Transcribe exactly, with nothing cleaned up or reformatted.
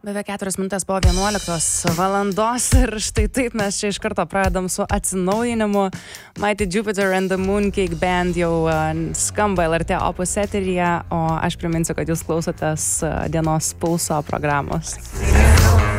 Beveik keturios minutės po vienuoliktos valandos ir štai taip mes čia iš karto pradedam su atsinaujinimu. Mighty Jupiter and the Mooncake Band jau uh, skamba L R T Opus eteryje, o aš priminsiu, kad jūs klausotės uh, dienos pulso programos.